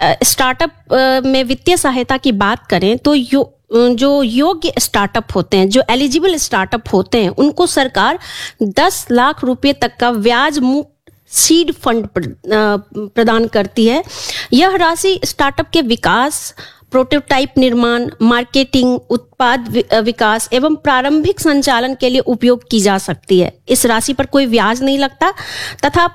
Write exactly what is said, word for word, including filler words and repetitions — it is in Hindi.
स्टार्टअप में वित्तीय सहायता की बात करें तो यो जो योग्य स्टार्टअप होते हैं, जो एलिजिबल स्टार्टअप होते हैं, उनको सरकार दस लाख रुपए तक का ब्याज मुक्त सीड फंड प्रदान करती है। यह राशि स्टार्टअप के विकास, प्रोटोटाइप निर्माण, मार्केटिंग, उत्पाद विकास एवं प्रारंभिक संचालन के लिए उपयोग की जा सकती है। इस राशि पर कोई ब्याज नहीं लगता तथा